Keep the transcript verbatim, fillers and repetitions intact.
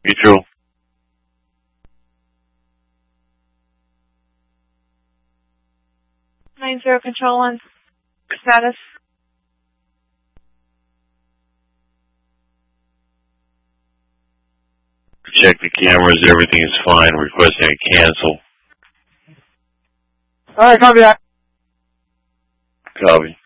Mutual. Nine zero control on status. Check the cameras, everything is fine. Requesting a cancel. Alright, copy that. Copy.